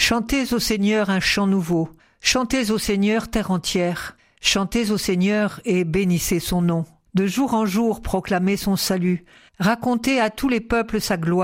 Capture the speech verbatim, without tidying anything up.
Chantez au Seigneur un chant nouveau. Chantez au Seigneur terre entière. Chantez au Seigneur et bénissez son nom. De jour en jour proclamez son salut. Racontez à tous les peuples sa gloire.